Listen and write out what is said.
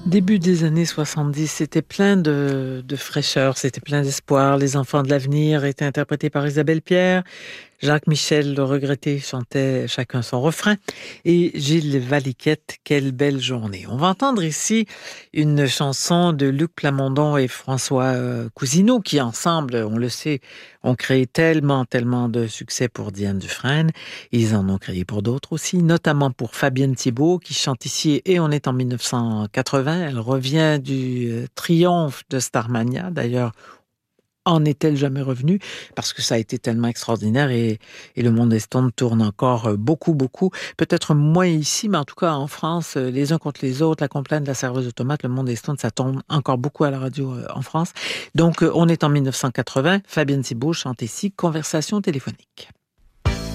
Début des années 70, c'était plein de fraîcheur, c'était plein d'espoir. Les enfants de l'avenir étaient interprétés par Isabelle Pierre. Jacques Michel, le regretté, chantait chacun son refrain. Et Gilles Valiquette, quelle belle journée. On va entendre ici une chanson de Luc Plamondon et François Cousineau, qui ensemble, on le sait, ont créé tellement de succès pour Diane Dufresne. Ils en ont créé pour d'autres aussi, notamment pour Fabienne Thibault, qui chante ici, et on est en 1980. Elle revient du triomphe de Starmania. D'ailleurs, en est-elle jamais revenue? Parce que ça a été tellement extraordinaire et le Monde des Stones tourne encore beaucoup. Peut-être moins ici, mais en tout cas en France, les uns contre les autres, la complainte de la serveuse automate, le Monde des Stones, ça tourne encore beaucoup à la radio en France. Donc, on est en 1980. Fabienne Thibault chante ici Conversation téléphonique.